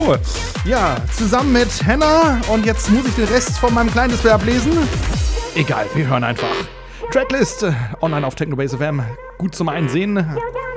Ja, zusammen mit Hannah. Und jetzt muss ich den Rest von meinem kleinen Display ablesen. Egal, wir hören einfach. Tracklist online auf Technobase FM. Gut zum Einsehen.